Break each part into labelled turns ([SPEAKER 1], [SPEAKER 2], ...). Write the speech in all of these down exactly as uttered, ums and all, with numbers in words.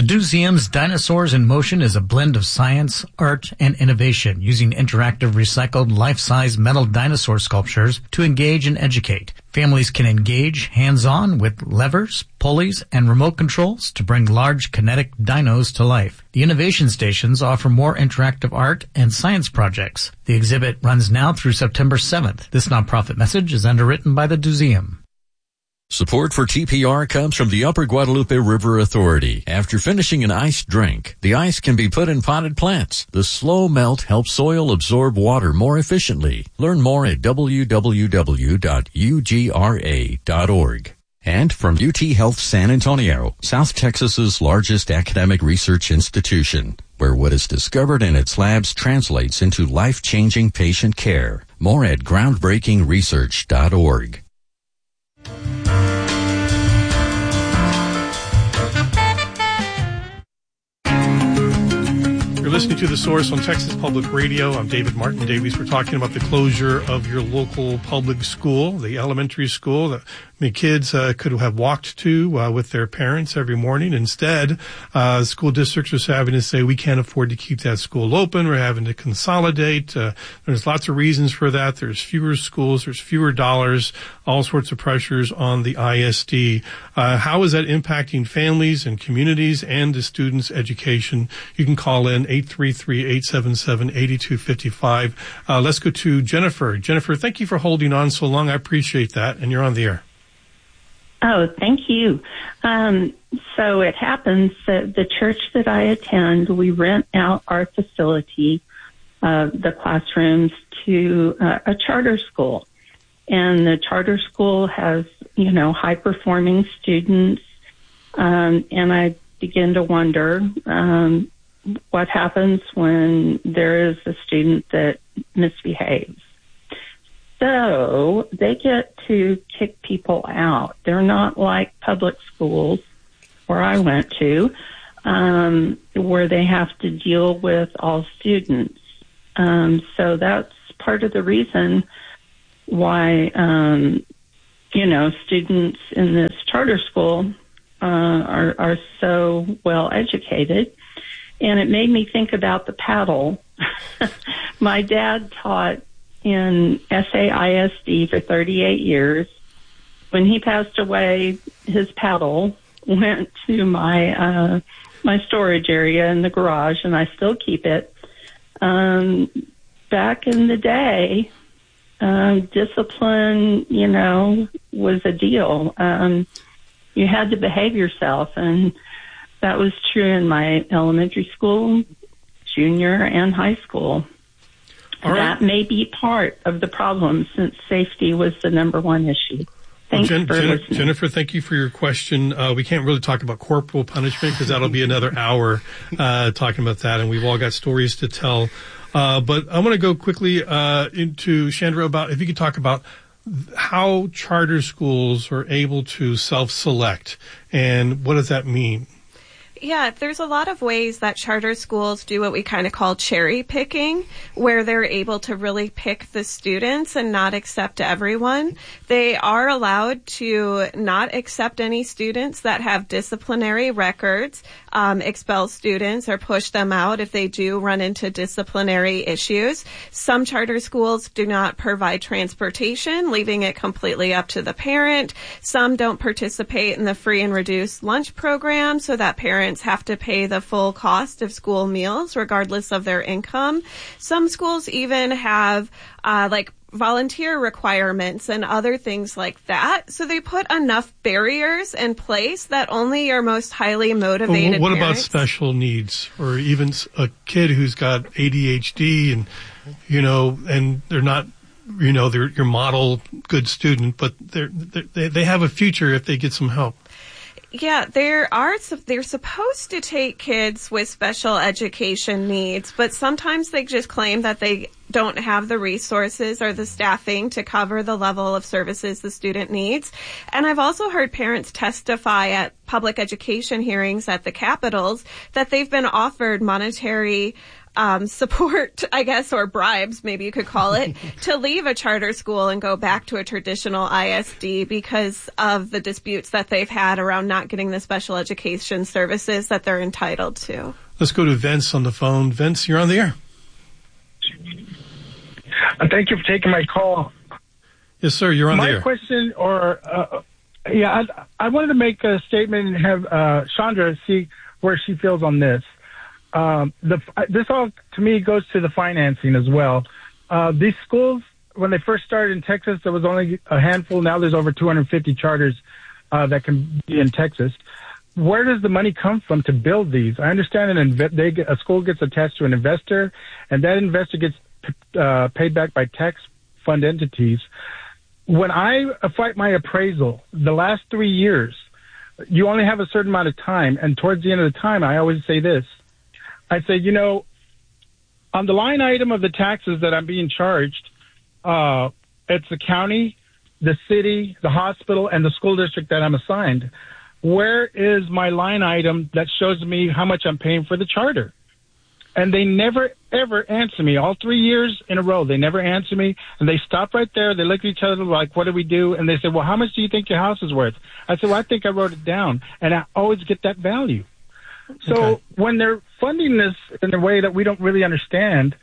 [SPEAKER 1] Duseum's Dinosaurs in Motion is a blend of science, art, and innovation using interactive recycled life-size metal dinosaur sculptures to engage and educate. Families can engage hands-on with levers, pulleys, and remote controls to bring large kinetic dinos to life. The innovation stations offer more interactive art and science projects. The exhibit runs now through September seventh. This nonprofit message is underwritten by the Duseum.
[SPEAKER 2] Support for T P R comes from the Upper Guadalupe River Authority. After finishing an iced drink, the ice can be put in potted plants. The slow melt helps soil absorb water more efficiently. Learn more at w w w dot u g r a dot org. And from U T Health San Antonio, South Texas's largest academic research institution, where what is discovered in its labs translates into life-changing patient care. More at groundbreaking research dot org.
[SPEAKER 3] You're listening to The Source on Texas Public Radio. I'm David Martin Davies. We're talking about the closure of your local public school, the elementary school that many kids uh, could have walked to uh, with their parents every morning. Instead, uh, school districts are having to say, we can't afford to keep that school open. We're having to consolidate. Uh, there's lots of reasons for that. There's fewer schools. There's fewer dollars, all sorts of pressures on the I S D. Uh, how is that impacting families and communities and the students' education? You can call in eight three three, eight seven seven, eight two five five. Uh, let's go to Jennifer. Jennifer, thank you for holding on so long. I appreciate that. And you're on the air.
[SPEAKER 4] Oh, thank you. Um, so it happens that the church that I attend, we rent out our facility, uh, the classrooms, to uh, a charter school. And the charter school has, you know, high-performing students. Um, and I begin to wonder um, what happens when there is a student that misbehaves. So they get to kick people out. They're not like public schools where I went to, um, where they have to deal with all students. Um, so that's part of the reason why, um, you know, students in this charter school uh, are, are so well educated. And it made me think about the paddle. My dad taught in S A I S D for thirty-eight years. When he passed away, his paddle went to my uh, my storage area in the garage, and I still keep it. Um, back in the day, um, discipline, you know, was a deal. Um, you had to behave yourself, and that was true in my elementary school, junior, and high school. All right. That may be part of the problem, since safety was the number one issue. Thanks
[SPEAKER 3] well, Jen,
[SPEAKER 4] for
[SPEAKER 3] Jen,
[SPEAKER 4] listening.
[SPEAKER 3] Jennifer, thank you for your question. Uh, we can't really talk about corporal punishment because that'll be another hour uh, talking about that, and we've all got stories to tell. Uh, but I want to go quickly uh, into Chandra about if you could talk about how charter schools are able to self-select, and what does that mean?
[SPEAKER 5] Yeah, there's a lot of ways that charter schools do what we kind of call cherry picking, where they're able to really pick the students and not accept everyone. They are allowed to not accept any students that have disciplinary records, um, expel students or push them out if they do run into disciplinary issues. Some charter schools do not provide transportation, leaving it completely up to the parent. Some don't participate in the free and reduced lunch program, so that parents have to pay the full cost of school meals regardless of their income. Some schools even have uh, like volunteer requirements and other things like that. So they put enough barriers in place that only your most highly motivated
[SPEAKER 3] well, what
[SPEAKER 5] parents.
[SPEAKER 3] about special needs, or even a kid who's got A D H D and, you know, and they're not, you know, they're your model good student, but they're, they're, they have a future if they get some help?
[SPEAKER 5] Yeah, there are, they're supposed to take kids with special education needs, but sometimes they just claim that they don't have the resources or the staffing to cover the level of services the student needs. And I've also heard parents testify at public education hearings at the capitals that they've been offered monetary um, support, I guess, or bribes, maybe you could call it, to leave a charter school and go back to a traditional I S D because of the disputes that they've had around not getting the special education services that they're entitled to.
[SPEAKER 3] Let's go to Vince on the phone. Vince, you're on the air.
[SPEAKER 6] Uh, thank you for taking my call.
[SPEAKER 3] Yes, sir, you're on
[SPEAKER 6] my
[SPEAKER 3] the air.
[SPEAKER 6] My question, or, uh, yeah, I, I wanted to make a statement and have uh, Chandra see where she feels on this. Um, the, this all, to me, goes to the financing as well. Uh, these schools, when they first started in Texas, there was only a handful. Now there's over two hundred fifty charters uh, that can be in Texas. Where does the money come from to build these? I understand an inv- they get, a school gets attached to an investor, and that investor gets uh, paid back by tax fund entities. When I fight my appraisal, the last three years, you only have a certain amount of time, and towards the end of the time, I always say this. I say, you know, on the line item of the taxes that I'm being charged, uh, it's the county, the city, the hospital, and the school district that I'm assigned. Where is my line item that shows me how much I'm paying for the charter? And they never, ever answer me. All three years in a row, they never answer me. And they stop right there. They look at each other like, what do we do? And they say, well, how much do you think your house is worth? I said, well, I think I wrote it down. And I always get that value. So okay. When they're funding this in a way that we don't really understand,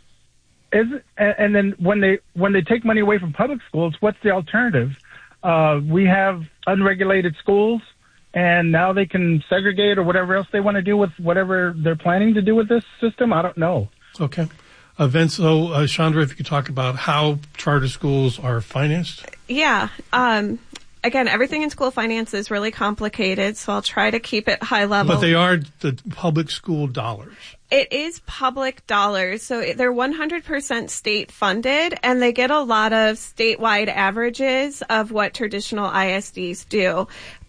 [SPEAKER 6] is and then when they when they take money away from public schools, what's the alternative? Uh, we have unregulated schools, and now they can segregate or whatever else they want to do with whatever they're planning to do with this system. I don't know.
[SPEAKER 3] Okay. Uh, Vince, so uh, Chandra, if you could talk about how charter schools are financed.
[SPEAKER 5] Yeah. Um, Again, everything in school finance is really complicated, so I'll try to keep it high level.
[SPEAKER 3] But they are the public school dollars.
[SPEAKER 5] It is public dollars, so they're one hundred percent state funded, and they get a lot of statewide averages of what traditional I S Ds do.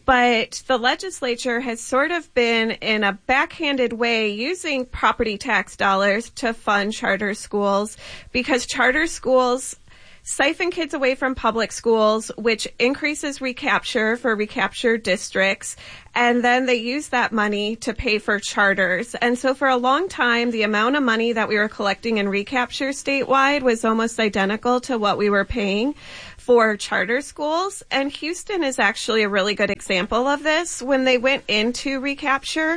[SPEAKER 5] But the legislature has sort of been, in a backhanded way, using property tax dollars to fund charter schools, because charter schools siphon kids away from public schools, which increases recapture for recapture districts, and then they use that money to pay for charters. And so for a long time, the amount of money that we were collecting in recapture statewide was almost identical to what we were paying for charter schools. And Houston is actually a really good example of this. When they went into recapture,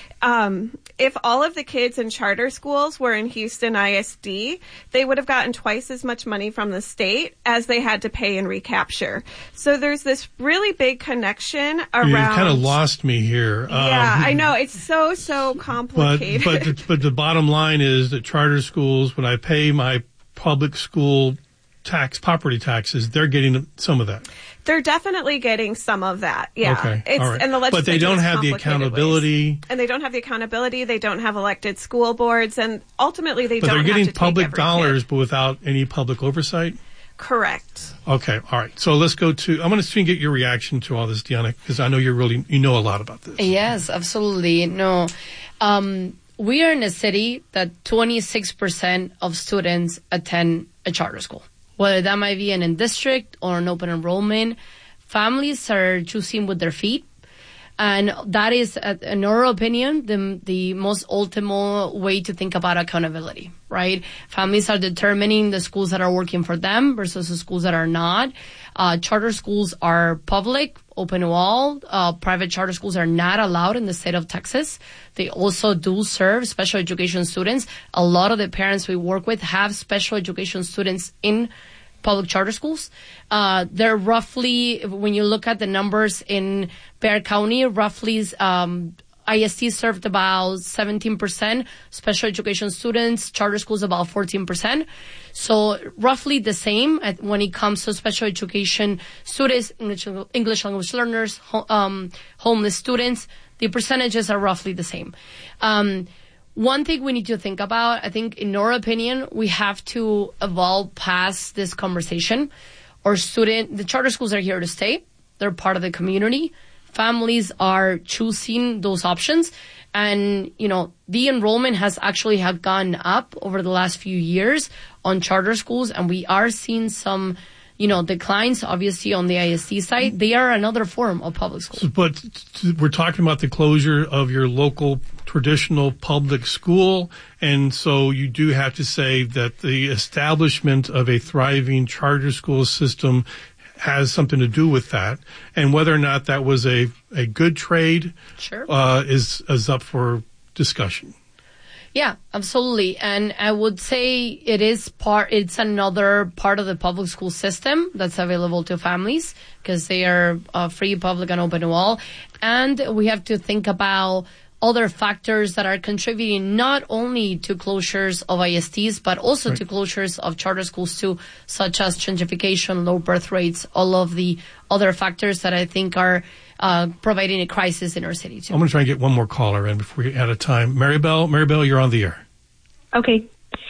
[SPEAKER 5] Um, if all of the kids in charter schools were in Houston I S D, they would have gotten twice as much money from the state as they had to pay in recapture. So there's this really big connection around.
[SPEAKER 3] You kind of lost me here.
[SPEAKER 5] Yeah,
[SPEAKER 3] um,
[SPEAKER 5] I know. It's so, so complicated.
[SPEAKER 3] But, but, but the bottom line is that charter schools, when I pay my public school tax, property taxes, they're getting some of that.
[SPEAKER 5] They're definitely getting some of that. Yeah.
[SPEAKER 3] Okay.
[SPEAKER 5] It's,
[SPEAKER 3] all right.
[SPEAKER 5] and the
[SPEAKER 3] but they don't have the accountability.
[SPEAKER 5] Ways. And they don't have the accountability. They don't have elected school boards. And ultimately, they
[SPEAKER 3] but
[SPEAKER 5] don't have to
[SPEAKER 3] But they're getting
[SPEAKER 5] take
[SPEAKER 3] public
[SPEAKER 5] every
[SPEAKER 3] dollars,
[SPEAKER 5] kid.
[SPEAKER 3] but without any public oversight?
[SPEAKER 5] Correct.
[SPEAKER 3] Okay. All right. So let's go to, I'm going to see and get your reaction to all this, Deanna, because I know you're really, you know a lot about this.
[SPEAKER 7] Yes, absolutely. No. Um, we are in a city that twenty-six percent of students attend a charter school, whether that might be an in-district or an open enrollment. Families are choosing with their feet. And that is, in our opinion, the, the most ultimate way to think about accountability, right? Families are determining the schools that are working for them versus the schools that are not. Uh, charter schools are public, open to all. Uh, private charter schools are not allowed in the state of Texas. They also do serve special education students. A lot of the parents we work with have special education students in public charter schools. Uh, they're roughly, when you look at the numbers in Bexar County, roughly, um, I S T served about seventeen percent, special education students, charter schools about fourteen percent. So roughly the same at, when it comes to special education students, English, English language learners, ho- um, homeless students, the percentages are roughly the same. Um, One thing we need to think about, I think, in our opinion, we have to evolve past this conversation. Our student, the charter schools are here to stay. They're part of the community. Families are choosing those options. And, you know, the enrollment has actually have gone up over the last few years on charter schools. And we are seeing some, you know, declines, obviously, on the I S D side. They are another form of public school.
[SPEAKER 3] But we're talking about the closure of your local traditional public school. And so you do have to say that the establishment of a thriving charter school system has something to do with that. And whether or not that was a, a good trade
[SPEAKER 7] sure.
[SPEAKER 3] uh, is, is up for discussion.
[SPEAKER 7] Yeah, absolutely. And I would say it is part, it's another part of the public school system that's available to families because they are uh, free, public, and open to all. And we have to think about other factors that are contributing not only to closures of I S Ts, but also right. to closures of charter schools too, such as gentrification, low birth rates, all of the other factors that I think are uh, providing a crisis in our city too.
[SPEAKER 3] I'm going to try and get one more caller in before we get out of time. Maribel, Maribel, you're on the air.
[SPEAKER 8] Okay.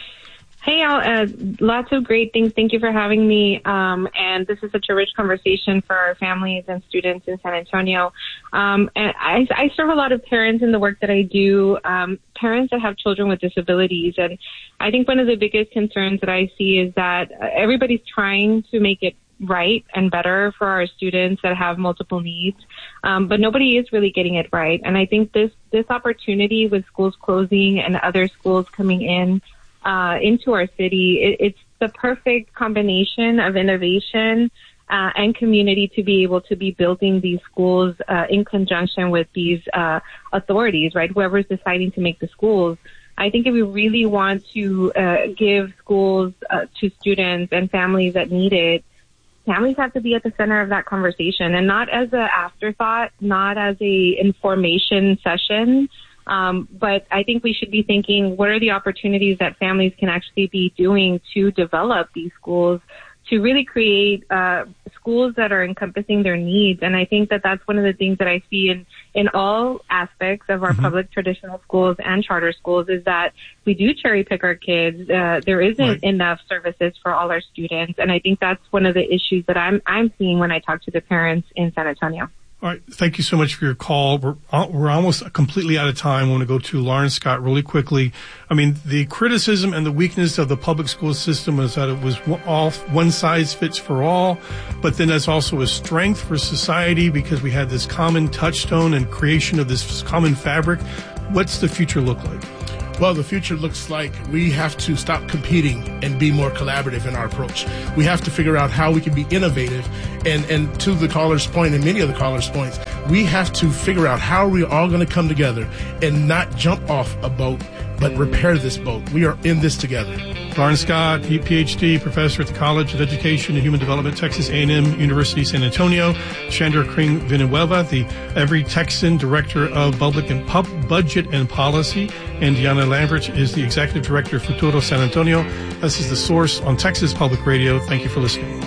[SPEAKER 8] Hey, all, uh, lots of great things. Thank you for having me. Um, and this is such a rich conversation for our families and students in San Antonio. Um, and I, I serve a lot of parents in the work that I do, um, parents that have children with disabilities. And I think one of the biggest concerns that I see is that everybody's trying to make it right and better for our students that have multiple needs. Um, but nobody is really getting it right. And I think this, this opportunity with schools closing and other schools coming in, Uh, into our city, it, it's the perfect combination of innovation uh, and community to be able to be building these schools uh, in conjunction with these uh, authorities, right? Whoever's deciding to make the schools. I think if we really want to uh, give schools uh, to students and families that need it, families have to be at the center of that conversation and not as an afterthought, not as a information session. Um, but I think we should be thinking, what are the opportunities that families can actually be doing to develop these schools, to really create uh, schools that are encompassing their needs. And I think that that's one of the things that I see in, in all aspects of our mm-hmm. public traditional schools and charter schools is that we do cherry pick our kids. Uh, there isn't right. enough services for all our students. And I think that's one of the issues that I'm, I'm seeing when I talk to the parents in San Antonio.
[SPEAKER 3] All right. Thank you so much for your call. We're we're almost completely out of time. I want to go to Lauren Scott really quickly. I mean, the criticism and the weakness of the public school system is that it was all one size fits for all, but then there's also a strength for society because we had this common touchstone and creation of this common fabric. What's the future look like?
[SPEAKER 9] Well, the future looks like we have to stop competing and be more collaborative in our approach. We have to figure out how we can be innovative. And, and to the caller's point and many of the caller's points, we have to figure out how we're all going to come together and not jump off a boat, but repair this boat. We are in this together.
[SPEAKER 3] Lauren Scott, P H D, professor at the College of Education and Human Development, Texas A and M University, San Antonio. Chandra Kring Villanueva, the Every Texan Director of Public and Pub Budget and Policy. And Diana Lambert is the Executive Director of Futuro San Antonio. This is The Source on Texas Public Radio. Thank you for listening.